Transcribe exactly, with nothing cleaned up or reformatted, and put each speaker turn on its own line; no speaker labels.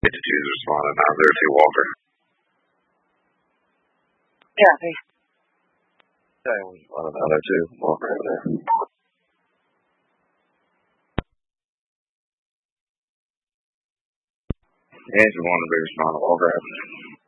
Entities responding out there too, Walker.
Yeah, they.
Yeah, we responding out there too, Walker over there. Yeah, if you want to be responding, Walker.